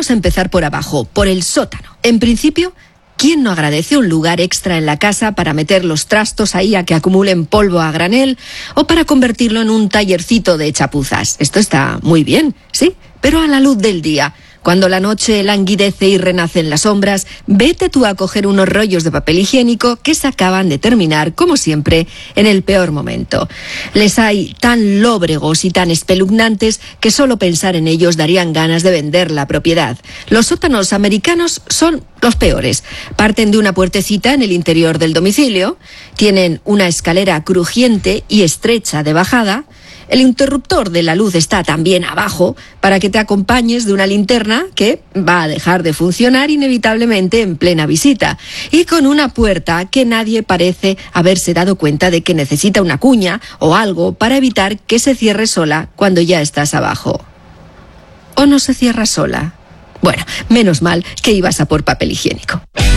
Vamos a empezar por abajo, por el sótano. En principio, ¿quién no agradece un lugar extra en la casa para meter los trastos ahí a que acumulen polvo a granel o para convertirlo en un tallercito de chapuzas? Esto está muy bien, sí, pero a la luz del día. Cuando la noche languidece y renace en las sombras, vete tú a coger unos rollos de papel higiénico que se acaban de terminar, como siempre, en el peor momento. Les hay tan lóbregos y tan espeluznantes que solo pensar en ellos darían ganas de vender la propiedad. Los sótanos americanos son los peores. Parten de una puertecita en el interior del domicilio, tienen una escalera crujiente y estrecha de bajada. El interruptor de la luz está también abajo para que te acompañes de una linterna que va a dejar de funcionar inevitablemente en plena visita. Y con una puerta que nadie parece haberse dado cuenta de que necesita una cuña o algo para evitar que se cierre sola cuando ya estás abajo. ¿O no se cierra sola? Bueno, menos mal que ibas a por papel higiénico.